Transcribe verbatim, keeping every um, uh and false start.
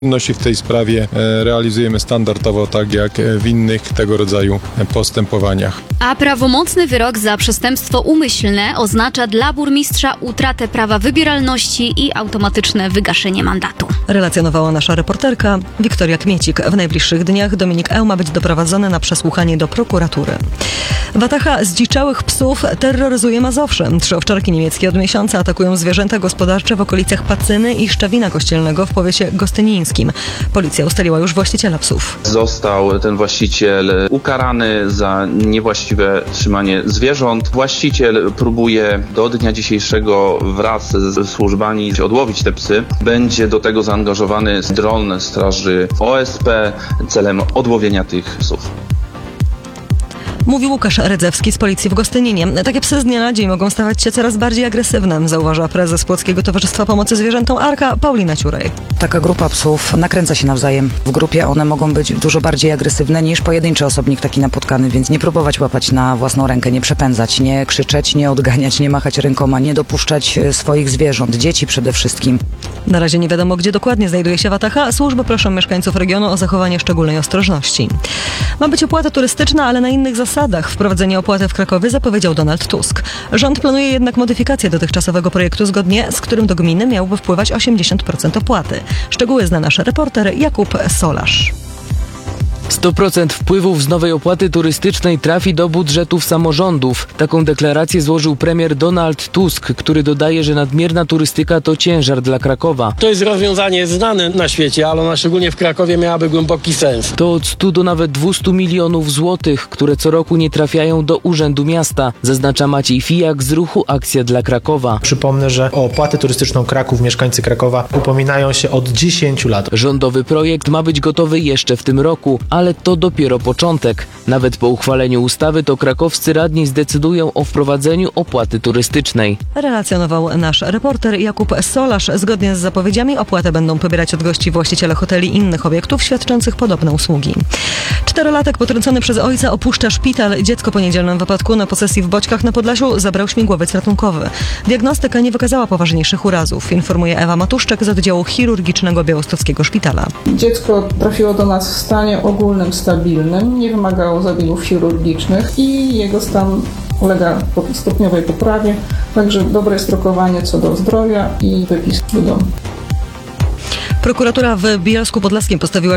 Czynności w tej sprawie realizujemy standardowo, tak jak w innych tego rodzaju postępowaniach. A prawomocny wyrok za przestępstwo umyślne oznacza dla burmistrza utratę prawa wybieralności i automatyczne wygaszenie mandatu. Relacjonowała nasza reporterka Wiktoria Kmiecik. W najbliższych dniach Dominik Eł ma być doprowadzony na przesłuchanie do prokuratury. Wataha zdziczałych psów terroryzuje Mazowsze. Trzy owczarki niemieckie od miesiąca atakują zwierzęta gospodarcze w okolicach Pacyny i Szczawina Kościelnego w powiecie gostynińskim. Policja ustaliła już właściciela psów. Został ten właściciel ukarany za niewłaściwe trzymanie zwierząt. Właściciel próbuje do dnia dzisiejszego wraz ze służbami odłowić te psy. Będzie do tego zaangażowany dron straży O S P celem odłowienia tych psów. Mówi Łukasz Redzewski z policji w Gostyninie. Takie psy z dnia na dzień mogą stawać się coraz bardziej agresywne, zauważa prezes Płockiego Towarzystwa Pomocy Zwierzętom Arka Paulina Ciurej. Taka grupa psów nakręca się nawzajem. W grupie one mogą być dużo bardziej agresywne niż pojedynczy osobnik taki napotkany, więc nie próbować łapać na własną rękę, nie przepędzać, nie krzyczeć, nie odganiać, nie machać rękoma, nie dopuszczać swoich zwierząt, dzieci przede wszystkim. Na razie nie wiadomo, gdzie dokładnie znajduje się Wataha. Służby proszą mieszkańców regionu o zachowanie szczególnej ostrożności. Ma być opłata turystyczna, ale na innych zasadach. Wprowadzenie opłaty w Krakowie zapowiedział Donald Tusk. Rząd planuje jednak modyfikację dotychczasowego projektu, zgodnie z którym do gminy miałby wpływać osiemdziesiąt procent opłaty. Szczegóły zna nasz reporter Jakub Solarz. sto procent wpływów z nowej opłaty turystycznej trafi do budżetów samorządów. Taką deklarację złożył premier Donald Tusk, który dodaje, że nadmierna turystyka to ciężar dla Krakowa. To jest rozwiązanie znane na świecie, ale ona szczególnie w Krakowie miałaby głęboki sens. To od stu do nawet dwustu milionów złotych, które co roku nie trafiają do Urzędu Miasta, zaznacza Maciej Fijak z ruchu Akcja dla Krakowa. Przypomnę, że o opłatę turystyczną Kraków mieszkańcy Krakowa upominają się od dziesięciu lat. Rządowy projekt ma być gotowy jeszcze w tym roku, ale to dopiero początek. Nawet po uchwaleniu ustawy to krakowscy radni zdecydują o wprowadzeniu opłaty turystycznej. Relacjonował nasz reporter Jakub Solarz. Zgodnie z zapowiedziami opłatę będą pobierać od gości właściciele hoteli i innych obiektów świadczących podobne usługi. Czterolatek potrącony przez ojca opuszcza szpital. Dziecko po niedzielnym wypadku na posesji w Boćkach na Podlasiu zabrał śmigłowiec ratunkowy. Diagnostyka nie wykazała poważniejszych urazów, informuje Ewa Matuszczak z oddziału chirurgicznego Białostockiego Szpitala. Dziecko trafiło do nas w stanie ogólnym, stabilnym, nie wymagało zabiegów chirurgicznych i jego stan ulega stopniowej poprawie, także dobre jest rokowanie co do zdrowia i wypis do domu. Prokuratura w Bielsku Podlaskim postawiła